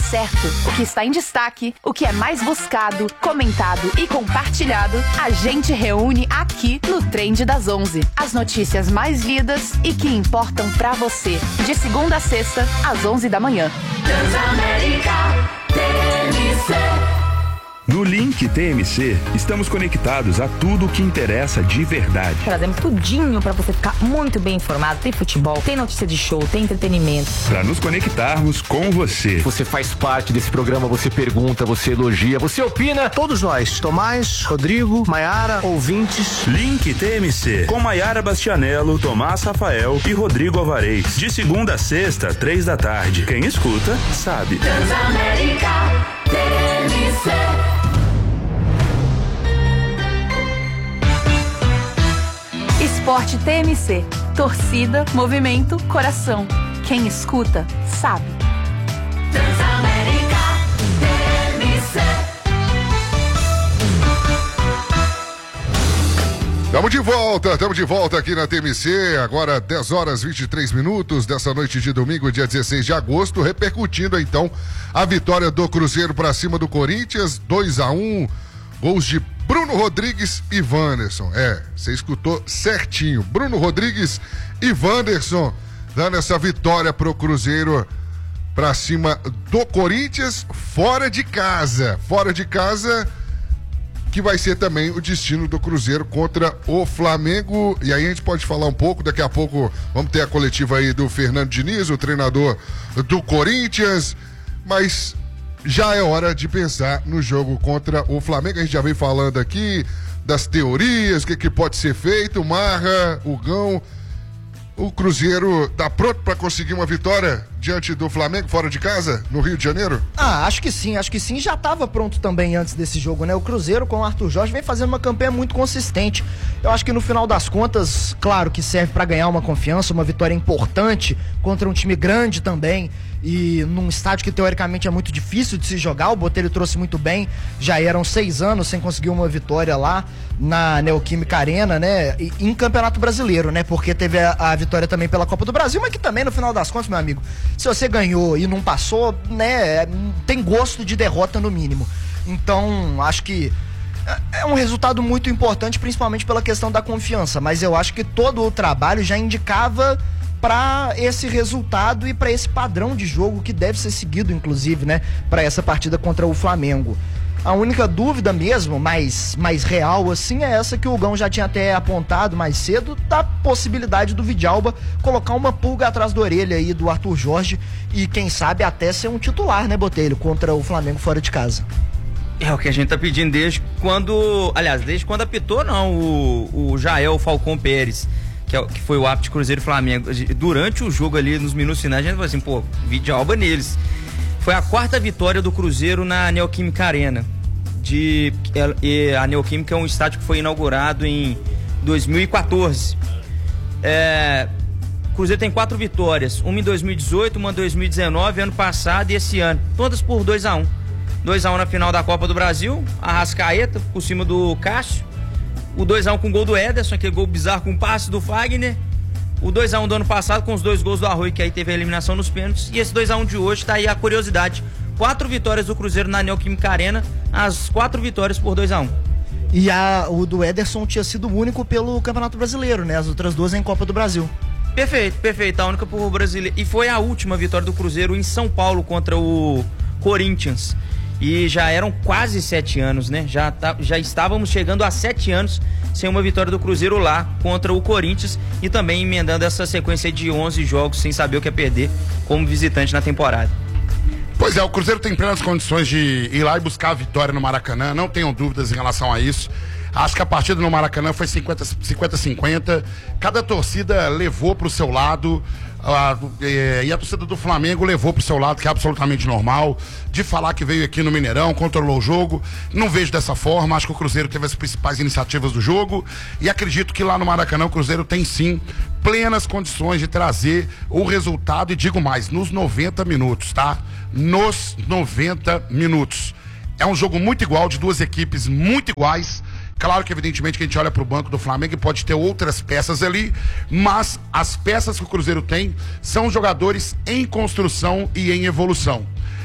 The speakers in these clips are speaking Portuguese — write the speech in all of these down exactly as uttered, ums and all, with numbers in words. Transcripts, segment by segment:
certo, o que está em destaque, o que é mais buscado, comentado e compartilhado, a gente reúne aqui no Trend das onze. As notícias mais lidas e que importam pra você. De segunda a sexta, às onze da manhã. Transamérica T M C. No Link T M C, estamos conectados a tudo o que interessa de verdade. Trazemos tudinho pra você ficar muito bem informado. Tem futebol, tem notícia de show, tem entretenimento. Pra nos conectarmos com você. Você faz parte desse programa, você pergunta, você elogia, você opina. Todos nós, Tomás, Rodrigo, Maiara, ouvintes. Link T M C, com Maiara Bastianello, Tomás Rafael e Rodrigo Alvarez. De segunda a sexta, três da tarde. Quem escuta, sabe. Transamérica T M C. Esporte T M C. Torcida, movimento, coração. Quem escuta, sabe. Transamérica T M C. Estamos de volta, estamos de volta aqui na T M C, agora dez horas e vinte e três minutos dessa noite de domingo, dia dezesseis de agosto, repercutindo então a vitória do Cruzeiro para cima do Corinthians, dois a um, gols de Bruno Rodrigues e Wanderson. É, você escutou certinho. Bruno Rodrigues e Wanderson dando essa vitória pro Cruzeiro pra cima do Corinthians, fora de casa. Fora de casa, que vai ser também o destino do Cruzeiro contra o Flamengo. E aí a gente pode falar um pouco, daqui a pouco vamos ter a coletiva aí do Fernando Diniz, o treinador do Corinthians, mas já é hora de pensar no jogo contra o Flamengo. A gente já vem falando aqui das teorias, o que, que pode ser feito. Marra, Hugão, o Cruzeiro tá pronto para conseguir uma vitória diante do Flamengo fora de casa, no Rio de Janeiro? Ah, acho que sim, acho que sim. Já estava pronto também antes desse jogo, né? O Cruzeiro com o Arthur Jorge vem fazendo uma campanha muito consistente. Eu acho que no final das contas, claro que serve para ganhar uma confiança, uma vitória importante contra um time grande também, e num estádio que teoricamente é muito difícil de se jogar. O Botelho trouxe muito bem, já eram seis anos sem conseguir uma vitória lá na Neoquímica Arena, né? E, em Campeonato Brasileiro, né? Porque teve a, a vitória também pela Copa do Brasil, mas que também no final das contas, meu amigo, se você ganhou e não passou, né, tem gosto de derrota no mínimo. Então, acho que é um resultado muito importante, principalmente pela questão da confiança, mas eu acho que todo o trabalho já indicava para esse resultado e para esse padrão de jogo que deve ser seguido, inclusive, né, para essa partida contra o Flamengo. A única dúvida mesmo, mais, mais real assim, é essa que o Hugão já tinha até apontado mais cedo, da possibilidade do Vidalba colocar uma pulga atrás da orelha aí do Arthur Jorge e quem sabe até ser um titular, né, Botelho, contra o Flamengo fora de casa. É o que a gente tá pedindo desde quando, aliás, desde quando apitou não, o, o Jael Falcão Pérez, que, é, que foi o árbitro de Cruzeiro e Flamengo. Durante o jogo ali, nos minutos finais, a gente falou assim, pô, Vidalba neles. Foi a quarta vitória do Cruzeiro na Neoquímica Arena. De, a Neoquímica é um estádio que foi inaugurado em dois mil e quatorze. É, o Cruzeiro tem quatro vitórias, uma em dois mil e dezoito, uma em dois mil e dezenove, ano passado e esse ano, todas por dois a um. dois a um na final da Copa do Brasil, Arrascaeta por cima do Cássio, o dois a um com o gol do Ederson, aquele gol bizarro com o passe do Fagner, o dois a um do ano passado com os dois gols do Arroio, que aí teve a eliminação nos pênaltis, e esse dois a um de hoje, tá aí a curiosidade. Quatro vitórias do Cruzeiro na Neoquímica Arena, as quatro vitórias por dois a um. E a, o do Ederson tinha sido o único pelo Campeonato Brasileiro, né? As outras duas em Copa do Brasil. Perfeito, perfeito, a única por brasileiro. E foi a última vitória do Cruzeiro em São Paulo contra o Corinthians. E já eram quase sete anos, né? Já, tá, já estávamos chegando a sete anos sem uma vitória do Cruzeiro lá contra o Corinthians e também emendando essa sequência de onze jogos sem saber o que é perder como visitante na temporada. Pois é, o Cruzeiro tem plenas condições de ir lá e buscar a vitória no Maracanã, não tenham dúvidas em relação a isso. Acho que a partida no Maracanã foi cinquenta a cinquenta, cada torcida levou para o seu lado, a, e, e a torcida do Flamengo levou para o seu lado, que é absolutamente normal. De falar que veio aqui no Mineirão, controlou o jogo, não vejo dessa forma. Acho que o Cruzeiro teve as principais iniciativas do jogo e acredito que lá no Maracanã o Cruzeiro tem sim plenas condições de trazer o resultado, e digo mais, nos noventa minutos, tá? Nos noventa minutos. É um jogo muito igual, de duas equipes muito iguais. Claro que, evidentemente, que a gente olha para o banco do Flamengo e pode ter outras peças ali, mas as peças que o Cruzeiro tem são jogadores em construção e em evolução.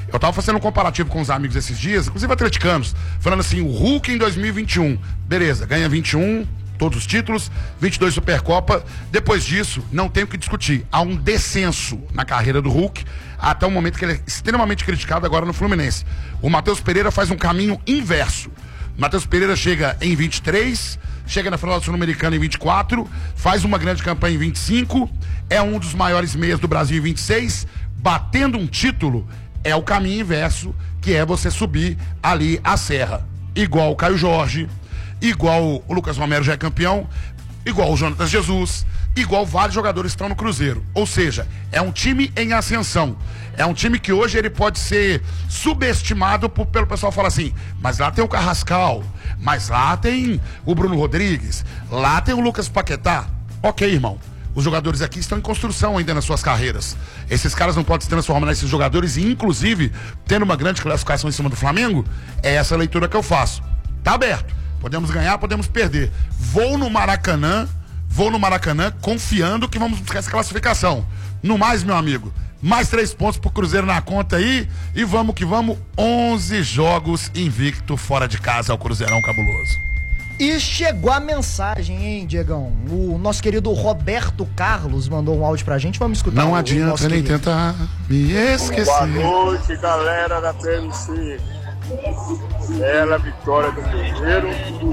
Eu tava fazendo um comparativo com os amigos esses dias, inclusive atleticanos, falando assim, o Hulk em dois mil e vinte e um, beleza, ganha vinte e um, todos os títulos, vinte e dois Supercopa, depois disso, não tem o que discutir, há um descenso na carreira do Hulk, até o momento que ele é extremamente criticado agora no Fluminense. O Matheus Pereira faz um caminho inverso. Matheus Pereira chega em vinte e três, chega na final da Sul-Americana em vinte e quatro, faz uma grande campanha em vinte e cinco, é um dos maiores meias do Brasil em vinte e seis, batendo um título, é o caminho inverso, que é você subir ali a serra. Igual o Caio Jorge, igual o Lucas Romero já é campeão, igual o Jonatas Jesus, igual vários jogadores que estão no Cruzeiro. Ou seja, é um time em ascensão. É um time que hoje ele pode ser subestimado por, pelo pessoal falar assim, mas lá tem o Carrascal, mas lá tem o Bruno Rodrigues, lá tem o Lucas Paquetá. Ok, irmão. Os jogadores aqui estão em construção ainda nas suas carreiras. Esses caras não podem se transformar nesses jogadores e, inclusive, tendo uma grande classificação em cima do Flamengo, é essa a leitura que eu faço. Tá aberto. Podemos ganhar, podemos perder. Vou no Maracanã, vou no Maracanã confiando que vamos buscar essa classificação. No mais, meu amigo, mais três pontos pro Cruzeiro na conta aí e vamos que vamos, onze jogos invicto fora de casa ao Cruzeirão cabuloso. E chegou a mensagem, hein, Diegão? O nosso querido Roberto Carlos mandou um áudio pra gente, vamos escutar. Não o, adianta o nem querido. tentar me esquecer. Boa noite, galera da P M C. Bela vitória do Cruzeiro.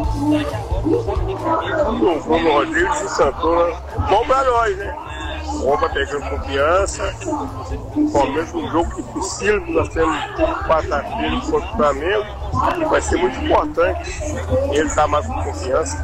Do Bruno Rodrigues e Santana. Bom pra nós, né? Bom pra pegando confiança. Principalmente um jogo difícil, nós temos quarta-feira contra o Flamengo. Vai ser muito importante ele estar mais com confiança.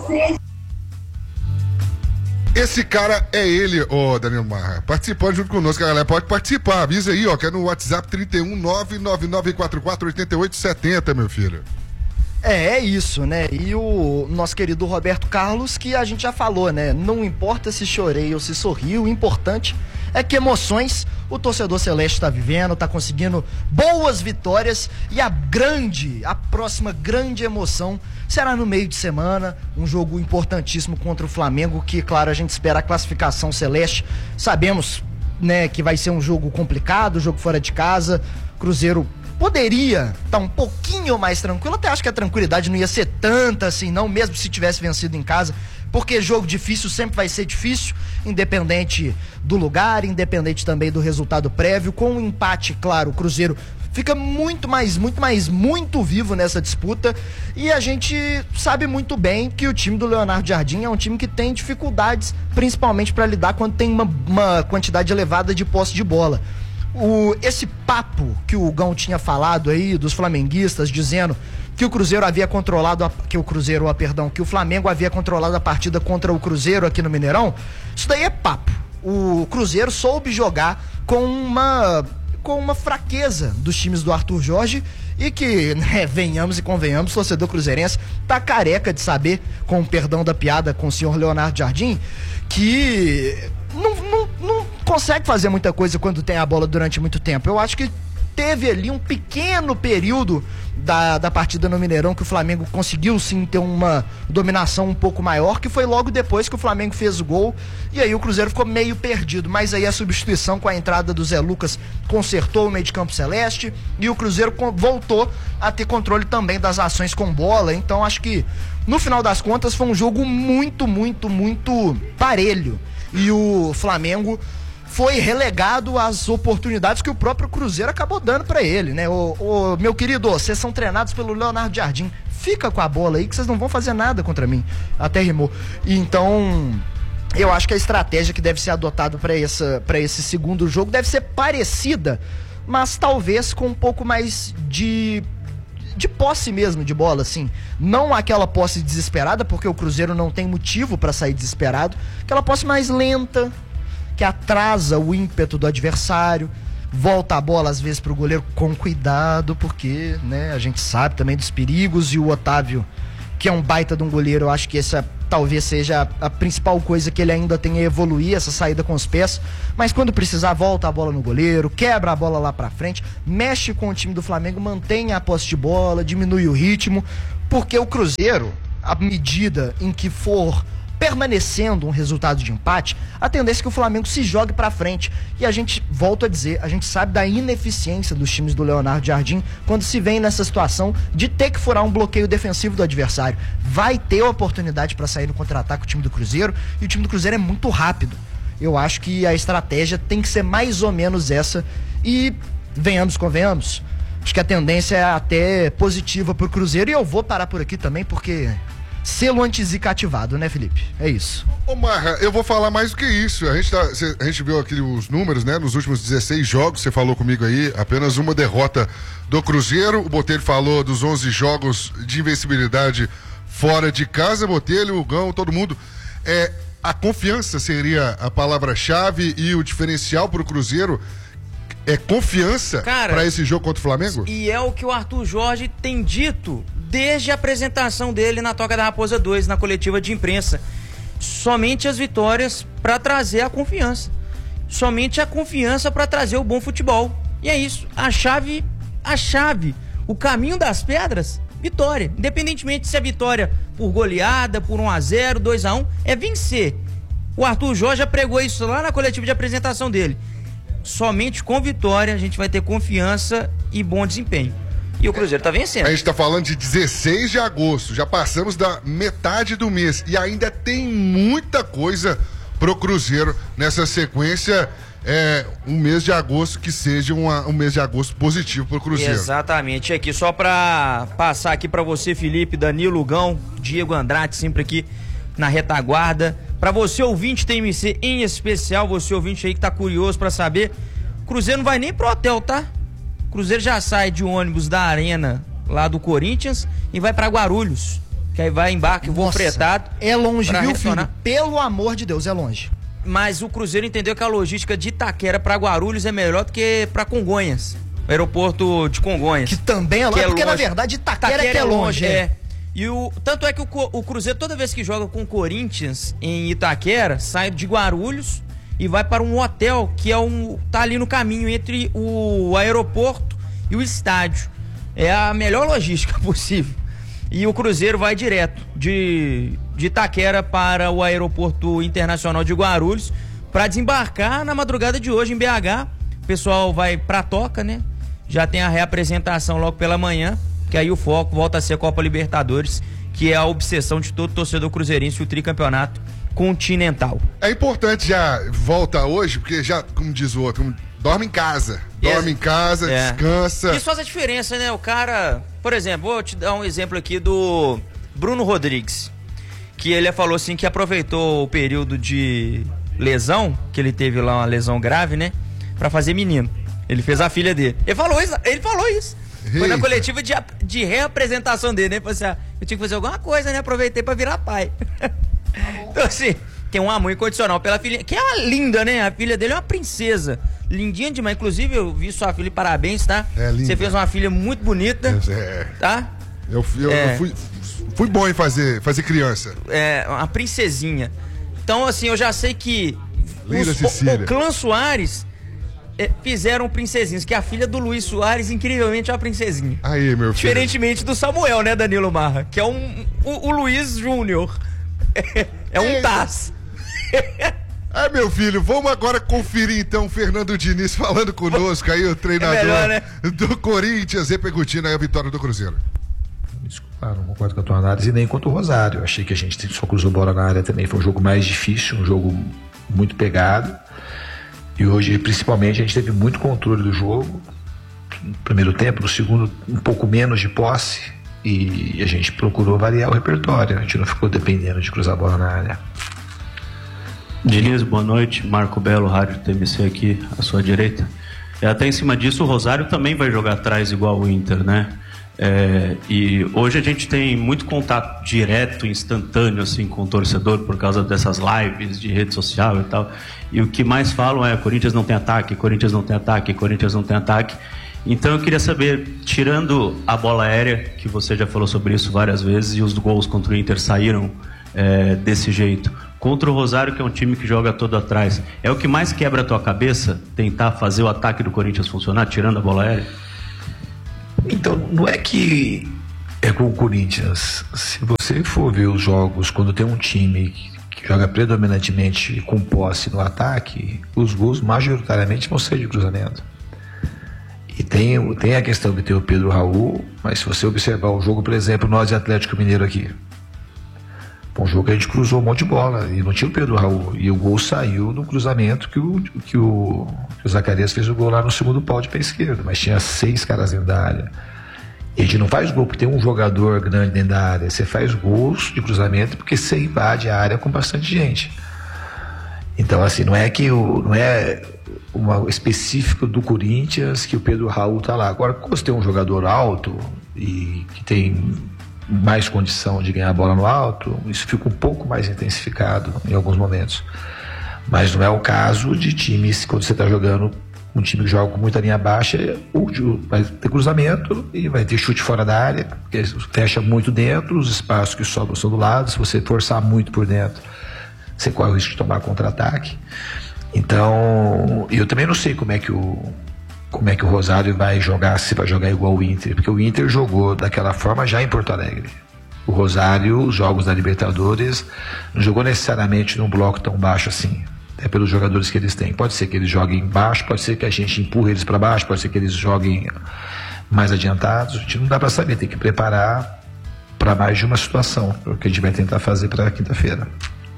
Esse cara é ele, ô oh, Danilo Marra, participando junto conosco, a galera pode participar, avisa aí, ó, que é no WhatsApp trinta e um, nove nove nove quatro quatro, oito oito sete zero, meu filho. É, é isso, né? E o nosso querido Roberto Carlos, que a gente já falou, né? Não importa se chorei ou se sorri, o importante é que emoções o torcedor celeste está vivendo, está conseguindo boas vitórias e a grande, a próxima grande emoção será no meio de semana, um jogo importantíssimo contra o Flamengo, que, claro, a gente espera a classificação celeste. Sabemos, né, que vai ser um jogo complicado, jogo fora de casa. Cruzeiro poderia estar tá um pouquinho mais tranquilo, até acho que a tranquilidade não ia ser tanta assim não, mesmo se tivesse vencido em casa, porque jogo difícil sempre vai ser difícil, independente do lugar, independente também do resultado prévio. Com um empate, claro, o Cruzeiro fica muito mais, muito mais, muito vivo nessa disputa, e a gente sabe muito bem que o time do Leonardo Jardim é um time que tem dificuldades, principalmente para lidar quando tem uma, uma quantidade elevada de posse de bola. O, esse papo que o Gão tinha falado aí dos flamenguistas, dizendo que o Cruzeiro havia controlado, a, que o Cruzeiro, a, perdão, que o Flamengo havia controlado a partida contra o Cruzeiro aqui no Mineirão, isso daí é papo. O Cruzeiro soube jogar com uma, com uma fraqueza dos times do Arthur Jorge e que, né, venhamos e convenhamos, o torcedor cruzeirense tá careca de saber, com o perdão da piada com o senhor Leonardo Jardim, que não, não, não consegue fazer muita coisa quando tem a bola durante muito tempo. Eu acho que teve ali um pequeno período da, da partida no Mineirão que o Flamengo conseguiu sim ter uma dominação um pouco maior, que foi logo depois que o Flamengo fez o gol, e aí o Cruzeiro ficou meio perdido, mas aí a substituição com a entrada do Zé Lucas consertou o meio de campo celeste, e o Cruzeiro voltou a ter controle também das ações com bola. Então acho que no final das contas foi um jogo muito, muito, muito parelho, e o Flamengo foi relegado às oportunidades que o próprio Cruzeiro acabou dando pra ele, né? Ô, ô, meu querido, vocês são treinados pelo Leonardo Jardim, fica com a bola aí que vocês não vão fazer nada contra mim. Até rimou. E então, eu acho que a estratégia que deve ser adotada pra essa, pra esse segundo jogo deve ser parecida, mas talvez com um pouco mais de de posse mesmo de bola, assim, não aquela posse desesperada, porque o Cruzeiro não tem motivo pra sair desesperado, aquela posse mais lenta, que atrasa o ímpeto do adversário, volta a bola às vezes pro goleiro com cuidado, porque, né, a gente sabe também dos perigos, e o Otávio, que é um baita de um goleiro, eu acho que essa talvez seja a, a principal coisa que ele ainda tem a evoluir, essa saída com os pés, mas quando precisar volta a bola no goleiro, quebra a bola lá pra frente, mexe com o time do Flamengo, mantém a posse de bola, diminui o ritmo, porque o Cruzeiro, à medida em que for permanecendo um resultado de empate, a tendência é que o Flamengo se jogue pra frente. E a gente, volto a dizer, a gente sabe da ineficiência dos times do Leonardo Jardim quando se vem nessa situação de ter que furar um bloqueio defensivo do adversário. Vai ter oportunidade pra sair no contra-ataque o time do Cruzeiro, e o time do Cruzeiro é muito rápido. Eu acho que a estratégia tem que ser mais ou menos essa. E venhamos, convenhamos, acho que a tendência é até positiva pro Cruzeiro. E eu vou parar por aqui também, porque selo anti-zica ativado, né, Felipe? É isso. Ô, Marra, eu vou falar mais do que isso. A gente, tá, a gente viu aqui os números, né? Nos últimos dezesseis jogos, você falou comigo aí, apenas uma derrota do Cruzeiro. O Botelho falou dos onze jogos de invencibilidade fora de casa. Botelho, o Gão, todo mundo. É, a confiança seria a palavra-chave e o diferencial pro Cruzeiro. É confiança para esse jogo contra o Flamengo? E é o que o Arthur Jorge tem dito desde a apresentação dele na Toca da Raposa dois, na coletiva de imprensa. Somente as vitórias para trazer a confiança. Somente a confiança para trazer o bom futebol. E é isso. A chave, a chave, o caminho das pedras, vitória. Independentemente se é vitória por goleada, por um a zero, dois a um, é vencer. O Arthur Jorge já pregou isso lá na coletiva de apresentação dele. Somente com vitória a gente vai ter confiança e bom desempenho. E o Cruzeiro tá vencendo. A gente tá falando de dezesseis de agosto, já passamos da metade do mês e ainda tem muita coisa pro Cruzeiro nessa sequência. É um mês de agosto que seja uma, um mês de agosto positivo pro Cruzeiro. Exatamente. Aqui só pra passar aqui pra você, Felipe, Danilo, Gão, Diego Andrade, sempre aqui na retaguarda. Pra você, ouvinte T M C, em especial, você ouvinte aí que tá curioso pra saber, Cruzeiro não vai nem pro hotel, tá? Cruzeiro já sai de ônibus da Arena, lá do Corinthians, e vai pra Guarulhos, que aí vai embarque, voo fretado. É longe, viu, retornar. filho? Pelo amor de Deus, é longe. Mas o Cruzeiro entendeu que a logística de Itaquera pra Guarulhos é melhor do que pra Congonhas, aeroporto de Congonhas. Que também é longe, é porque na verdade Itaquera, Itaquera é que é longe, é. é. E o, tanto é que o, o Cruzeiro, toda vez que joga com o Corinthians em Itaquera, sai de Guarulhos e vai para um hotel que é um, tá ali no caminho entre o aeroporto e o estádio. É a melhor logística possível. E o Cruzeiro vai direto de, de Itaquera para o aeroporto internacional de Guarulhos para desembarcar na madrugada de hoje em B H. O pessoal vai pra Toca, né? Já tem a reapresentação logo pela manhã, que aí o foco volta a ser a Copa Libertadores, que é a obsessão de todo torcedor cruzeirense, o tricampeonato continental. É importante já volta hoje, porque já, como diz o outro, dorme em casa. Dorme é, em casa, é. descansa. Isso faz a diferença, né? O cara, por exemplo, vou te dar um exemplo aqui do Bruno Rodrigues, que ele falou assim que aproveitou o período de lesão, que ele teve lá uma lesão grave, né? Pra fazer menino. Ele fez a filha dele. Ele falou isso, ele falou isso. Foi na coletiva de, de reapresentação dele, né? Falei assim, ah, eu tinha que fazer alguma coisa, né? Aproveitei pra virar pai. Então, assim, tem um amor incondicional pela filha, que é uma linda, né? A filha dele é uma princesa. Lindinha demais. Inclusive, eu vi sua filha, parabéns, tá? É linda. Você fez uma filha muito bonita. É. Tá? Eu, eu, é. eu fui, fui bom em fazer, fazer criança. É, uma princesinha. Então, assim, eu já sei que linda os, o, o clã Soares é, fizeram princesinhas, que a filha do Luiz Soares, incrivelmente, é uma princesinha. Aí, meu filho. Diferentemente do Samuel, né, Danilo Marra? Que é um, o, o Luiz Júnior. É um Taz. É, meu filho, vamos agora conferir então o Fernando Diniz falando conosco aí, o treinador é melhor, né? do Corinthians, repercutindo aí a vitória do Cruzeiro. Desculpa, não concordo com a tua análise nem contra o Rosário. Achei que a gente só cruzou bola na área também, foi um jogo mais difícil, um jogo muito pegado. E hoje, principalmente, a gente teve muito controle do jogo. No primeiro tempo, no segundo, um pouco menos de posse. E a gente procurou variar o repertório. A gente não ficou dependendo de cruzar a bola na área. Diniz, boa noite. Marco Belo, Rádio T M C aqui, à sua direita. É, até em cima disso, o Rosário também vai jogar atrás igual o Inter, né? É, e hoje a gente tem muito contato direto, instantâneo, assim, com o torcedor por causa dessas lives de rede social e tal. E o que mais falam é: Corinthians não tem ataque, Corinthians não tem ataque, Corinthians não tem ataque. Então eu queria saber, tirando a bola aérea, que você já falou sobre isso várias vezes, e os gols contra o Inter saíram é, desse jeito, contra o Rosário, que é um time que joga todo atrás, é o que mais quebra a tua cabeça? Tentar fazer o ataque do Corinthians funcionar, tirando a bola aérea? Então, não é que é com o Corinthians. Se você for ver os jogos, quando tem um time que joga predominantemente com posse no ataque, os gols majoritariamente vão ser de cruzamento. E tem, tem a questão de ter o Pedro Raul, mas se você observar o jogo, por exemplo, nós e Atlético Mineiro aqui, um jogo que a gente cruzou um monte de bola e não tinha o Pedro Raul, e o gol saiu no cruzamento que o, que o, que o Zacarias fez o gol lá no segundo pau de pé esquerdo, mas tinha seis caras dentro da área. E a gente não faz gol porque tem um jogador grande dentro da área, você faz gols de cruzamento porque você invade a área com bastante gente. Então, assim, não é que o, não é uma específico do Corinthians que o Pedro Raul tá lá. Agora, quando você tem um jogador alto e que tem mais condição de ganhar a bola no alto, isso fica um pouco mais intensificado em alguns momentos. Mas não é o caso de times, quando você está jogando um time que joga com muita linha baixa, vai ter cruzamento e vai ter chute fora da área, porque fecha muito dentro, os espaços que sobram são do lado, se você forçar muito por dentro, você corre o risco de tomar contra-ataque. Então, eu também não sei como é que o como é que o Rosário vai jogar, se vai jogar igual o Inter, porque o Inter jogou daquela forma já em Porto Alegre. O Rosário, os jogos da Libertadores, não jogou necessariamente num bloco tão baixo assim, até pelos jogadores que eles têm. Pode ser que eles joguem baixo, pode ser que a gente empurre eles para baixo, pode ser que eles joguem mais adiantados. A gente não dá para saber, tem que preparar para mais de uma situação, o que a gente vai tentar fazer para quinta-feira.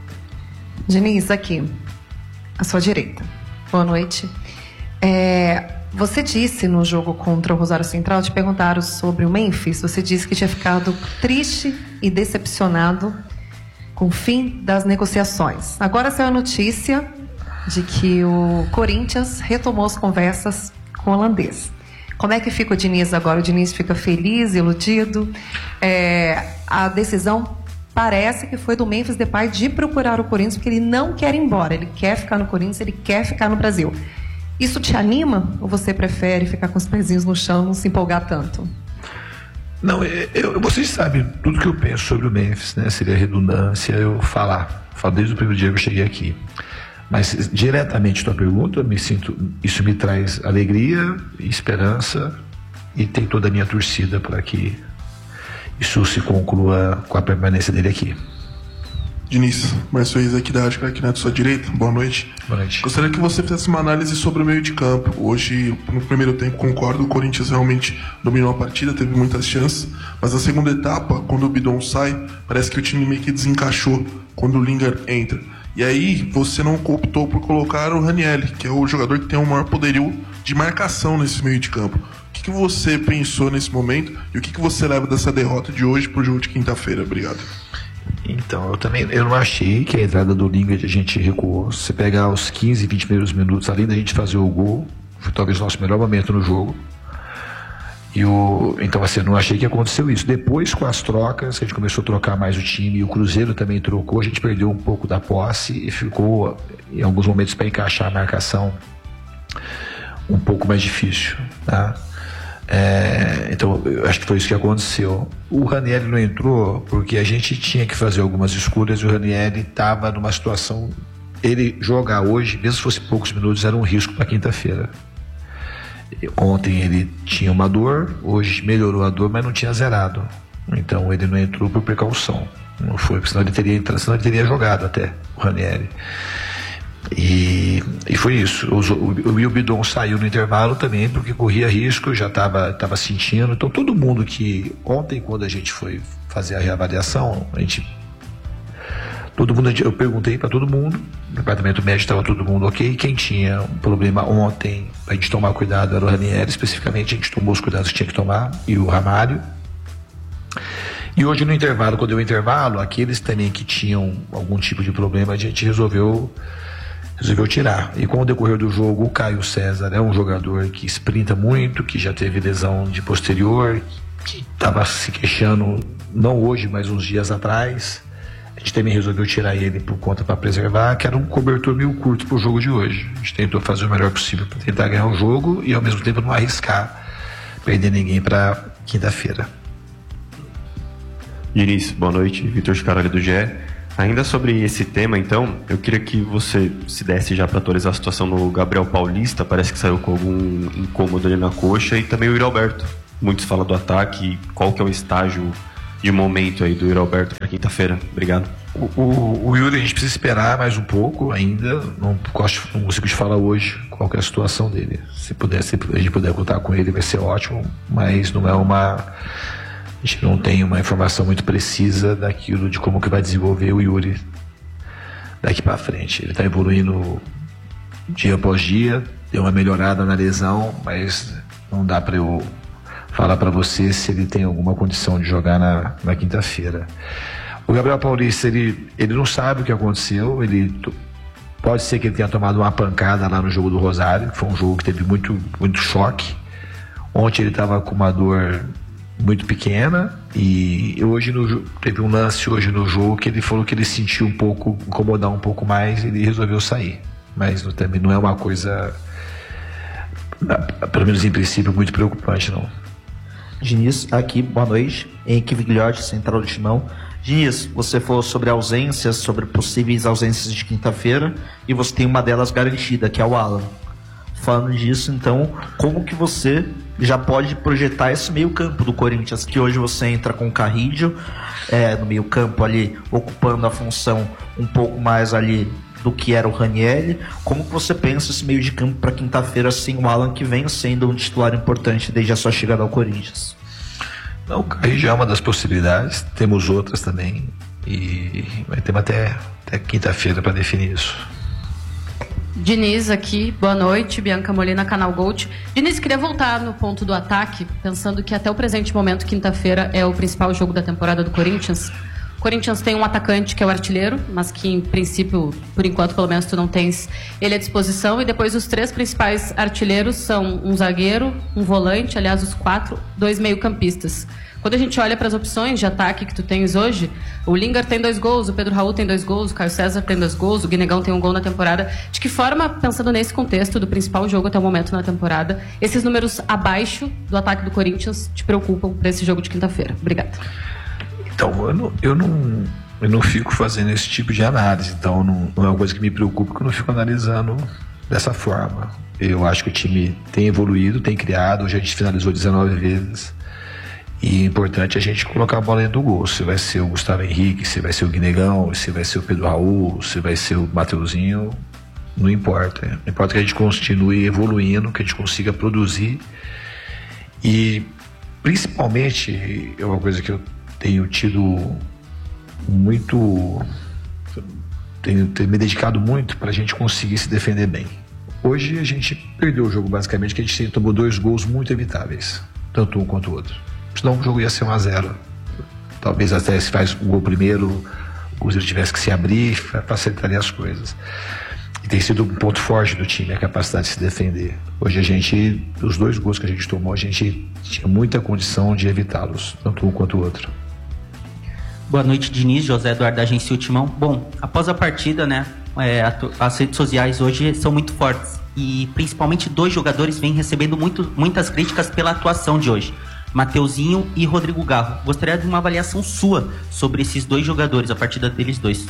Diniz, aqui, à sua direita. Boa noite. É, você disse no jogo contra o Rosário Central, te perguntaram sobre o Memphis, você disse que tinha ficado triste e decepcionado com o fim das negociações. Agora saiu a notícia de que o Corinthians retomou as conversas com o holandês. Como é que fica o Diniz agora? O Diniz fica feliz, iludido? É, a decisão parece que foi do Memphis Depay de procurar o Corinthians, porque ele não quer ir embora, ele quer ficar no Corinthians, ele quer ficar no Brasil. Isso te anima ou você prefere ficar com os pezinhos no chão e não se empolgar tanto? Não, eu, vocês sabem tudo que eu penso sobre o Memphis, né? Seria redundância eu falar. Falo desde o primeiro dia que eu cheguei aqui. Mas diretamente tua pergunta, eu me sinto, isso me traz alegria, esperança e tem toda a minha torcida para que isso se conclua com a permanência dele aqui. Diniz, Márcio Reis aqui da Rádio aqui na sua direita, boa noite. Boa noite. Gostaria que você fizesse uma análise sobre o meio de campo. Hoje, no primeiro tempo, concordo, o Corinthians realmente dominou a partida, teve muitas chances, mas na segunda etapa, quando o Bidon sai, parece que o time meio que desencaixou quando o Lingard entra. E aí, você não optou por colocar o Ranieri, que é o jogador que tem o maior poderio de marcação nesse meio de campo. O que, que você pensou nesse momento e o que, que você leva dessa derrota de hoje pro jogo de quinta-feira? Obrigado. Então, eu também eu não achei que a entrada do Lingard a gente recuou. Se você pegar os quinze, vinte primeiros minutos, além da gente fazer o gol, foi talvez o nosso melhor momento no jogo. E o, então, assim, eu não achei que aconteceu isso. Depois, com as trocas, a gente começou a trocar mais o time, e o Cruzeiro também trocou, a gente perdeu um pouco da posse e ficou, em alguns momentos, para encaixar a marcação um pouco mais difícil, tá? É, então eu acho que foi isso que aconteceu. O Ranieri não entrou porque a gente tinha que fazer algumas escolhas e o Ranieri estava numa situação, ele jogar hoje, mesmo se fosse poucos minutos, era um risco para quinta-feira. Ontem ele tinha uma dor, hoje melhorou a dor, mas não tinha zerado, então ele não entrou por precaução, não foi, porque senão ele teria entrado, senão ele teria jogado até o Ranieri. E, e foi isso. O, o, o Will Bidon saiu no intervalo também porque corria risco, já estava tava sentindo. Então todo mundo que ontem, quando a gente foi fazer a reavaliação, a gente todo mundo, eu perguntei para todo mundo, no departamento médico estava todo mundo ok. Quem tinha um problema ontem, a gente tomar cuidado era o Ranieri, especificamente a gente tomou os cuidados que tinha que tomar, e o Ramário. E hoje no intervalo, quando deu o intervalo, aqueles também que tinham algum tipo de problema, a gente resolveu resolveu tirar. E com o decorrer do jogo, o Caio César é um jogador que sprinta muito, que já teve lesão de posterior, que estava se queixando, não hoje, mas uns dias atrás. A gente também resolveu tirar ele por conta para preservar, que era um cobertor meio curto para o jogo de hoje. A gente tentou fazer o melhor possível para tentar ganhar o jogo e ao mesmo tempo não arriscar perder ninguém para quinta-feira. Diniz, boa noite. Vitor Scaroli do G E. Ainda sobre esse tema, então, eu queria que você se desse já para atualizar a situação no Gabriel Paulista, parece que saiu com algum incômodo ali na coxa, e também o Yuri Alberto. Muitos falam do ataque, qual que é o estágio de momento aí do Yuri Alberto para quinta-feira? Obrigado. O, o, o Yuri, a gente precisa esperar mais um pouco ainda. Não, gosto, não consigo te falar hoje qual que é a situação dele. Se puder, se a gente puder contar com ele, vai ser ótimo. Mas não é uma. A gente não tem uma informação muito precisa daquilo de como que vai desenvolver o Yuri daqui para frente. Ele está evoluindo dia após dia, deu uma melhorada na lesão, mas não dá para eu falar para você se ele tem alguma condição de jogar na, na quinta-feira. O Gabriel Paulista, ele, ele não sabe o que aconteceu, ele pode ser que ele tenha tomado uma pancada lá no jogo do Rosário, que foi um jogo que teve muito, muito choque. Ontem ele estava com uma dor muito pequena e hoje no, teve um lance hoje no jogo que ele falou que ele sentiu um pouco, incomodar um pouco mais, e ele resolveu sair. Mas não, também não é uma coisa, pelo menos em princípio, muito preocupante, não. Diniz, aqui, boa noite. Henrique Vigliotti, Central do Timão. Diniz, você falou sobre ausências, sobre possíveis ausências de quinta-feira, e você tem uma delas garantida, que é o Alan. Falando disso, então, como que você já pode projetar esse meio campo do Corinthians, que hoje você entra com o Carrillo é, no meio campo ali, ocupando a função um pouco mais ali do que era o Ranieri. Como que você pensa esse meio de campo para quinta-feira sem o Alan, que vem sendo um titular importante desde a sua chegada ao Corinthians? Não, o Carrillo é uma das possibilidades, temos outras também, e vai ter até, até quinta-feira para definir isso. Diniz aqui, boa noite, Bianca Molina, Canal Gold. Diniz, queria voltar no ponto do ataque, pensando que até o presente momento, quinta-feira, é o principal jogo da temporada do Corinthians. O Corinthians tem um atacante que é o artilheiro, mas que em princípio, por enquanto pelo menos tu não tens ele à disposição, e depois os três principais artilheiros são um zagueiro, um volante, aliás os quatro, dois meio-campistas. Quando a gente olha para as opções de ataque que tu tens hoje, o Lingard tem dois gols, o Pedro Raul tem dois gols, o Caio César tem dois gols, o Guinegão tem um gol na temporada. De que forma, pensando nesse contexto do principal jogo até o momento na temporada, esses números abaixo do ataque do Corinthians te preocupam para esse jogo de quinta-feira? Obrigada. Então, eu não, eu, não, eu não fico fazendo esse tipo de análise, então não, não é uma coisa que me preocupa, porque eu não fico analisando dessa forma. Eu acho que o time tem evoluído, tem criado, hoje a gente finalizou dezenove vezes. E é importante a gente colocar a bola dentro do gol. Se vai ser o Gustavo Henrique, se vai ser o Guinegão, se vai ser o Pedro Raul, se vai ser o Mateuzinho, não importa. Importa que a gente continue evoluindo, que a gente consiga produzir. E principalmente, é uma coisa que eu tenho tido muito, tenho, tenho me dedicado muito para a gente conseguir se defender bem. Hoje a gente perdeu o jogo basicamente, que a gente tomou dois gols muito evitáveis, tanto um quanto o outro. Senão o jogo ia ser um a zero. Talvez até se faz o gol primeiro, o Cruzeiro tivesse que se abrir, facilitaria as coisas. E tem sido um ponto forte do time, a capacidade de se defender. Hoje a gente, os dois gols que a gente tomou, a gente tinha muita condição de evitá-los, tanto um quanto o outro. Boa noite, Diniz, José Eduardo da Agência Timão. Bom, após a partida, né, é, as redes sociais hoje são muito fortes. E principalmente dois jogadores vêm recebendo muito, muitas críticas pela atuação de hoje. Mateuzinho e Rodrigo Garro. Gostaria de uma avaliação sua sobre esses dois jogadores, a partida deles dois.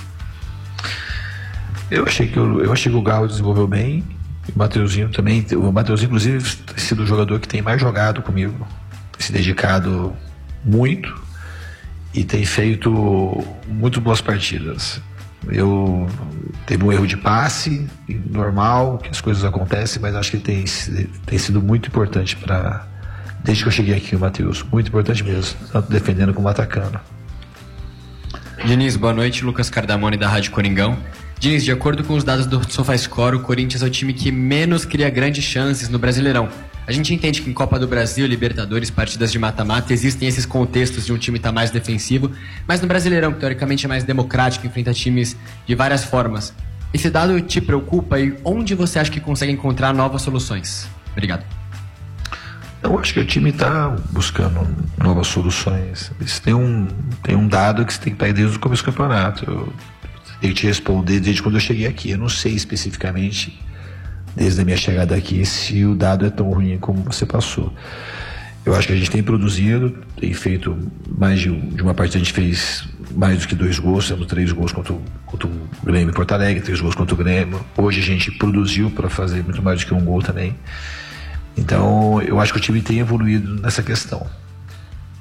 Eu achei que, eu, eu achei que o Garro desenvolveu bem, e o Mateuzinho também. O Mateuzinho, inclusive, tem sido o jogador que tem mais jogado comigo, tem se dedicado muito e tem feito muito boas partidas. Eu teve um erro de passe, normal, que as coisas acontecem, mas acho que tem, tem sido muito importante para. Desde que eu cheguei aqui, o Matheus, muito importante mesmo, tanto defendendo como atacando. Diniz, boa noite, Lucas Cardamone da Rádio Coringão. Diniz, de acordo com os dados do SofaScore, o Corinthians é o time que menos cria grandes chances no Brasileirão. A gente entende que em Copa do Brasil, Libertadores, partidas de mata-mata, existem esses contextos de um time estar mais defensivo, mas no Brasileirão, que teoricamente é mais democrático, enfrenta times de várias formas. Esse dado te preocupa e onde você acha que consegue encontrar novas soluções? Obrigado. Eu acho que o time está buscando novas soluções. Isso tem um, tem um dado que você tem que estar desde o começo do campeonato. Eu tenho que te responder desde quando eu cheguei aqui. Eu não sei especificamente, desde a minha chegada aqui, se o dado é tão ruim como você passou. Eu acho que a gente tem produzido, tem feito mais de, de uma partida, a gente fez mais do que dois gols, temos três gols contra o, contra o Grêmio em Porto Alegre, três gols contra o Grêmio. Hoje a gente produziu para fazer muito mais do que um gol também. Então, eu acho que o time tem evoluído nessa questão.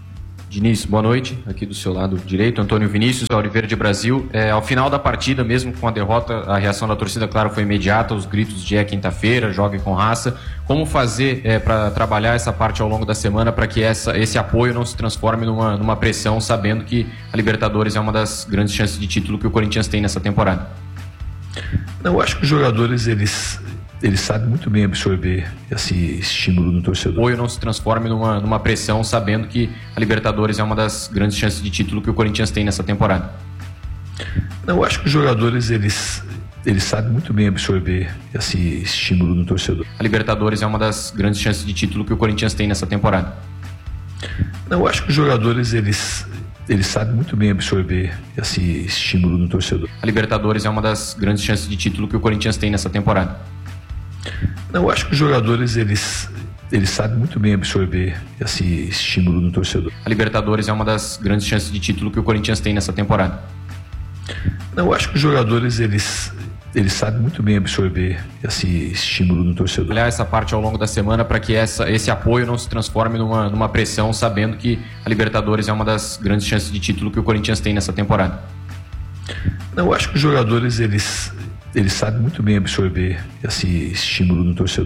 Diniz, boa noite. Aqui do seu lado direito, Antônio Vinícius, Oliveira de Brasil. É, ao final da partida, mesmo com a derrota, a reação da torcida, claro, foi imediata. Os gritos de é quinta-feira, jogue com raça. Como fazer é, para trabalhar essa parte ao longo da semana para que essa, esse apoio não se transforme numa, numa pressão, sabendo que a Libertadores é uma das grandes chances de título que o Corinthians tem nessa temporada? Não, eu acho que os jogadores, eles... Eles sabem muito bem absorver esse estímulo do torcedor. O apoio não se transforme numa, numa pressão, sabendo que a Libertadores é uma das grandes chances de título que o Corinthians tem nessa temporada. Não, eu acho que os jogadores, eles, eles sabem muito bem absorver esse estímulo do torcedor. A Libertadores é uma das grandes chances de título que o Corinthians tem nessa temporada. Não, eu acho que os jogadores, eles... Eles sabem muito bem absorver esse estímulo do torcedor. A Libertadores é uma das grandes chances de título que o Corinthians tem nessa temporada. Não, eu acho que os jogadores, eles, eles sabem muito bem absorver esse estímulo do torcedor. A Libertadores é uma das grandes chances de título que o Corinthians tem nessa temporada. Não, eu acho que os jogadores, eles, eles sabem muito bem absorver esse estímulo do torcedor. Olhar essa parte ao longo da semana para que essa, esse apoio não se transforme numa, numa pressão, sabendo que a Libertadores é uma das grandes chances de título que o Corinthians tem nessa temporada. Não, eu acho que os jogadores, eles... Eles sabem muito bem absorver esse estímulo do torcedor.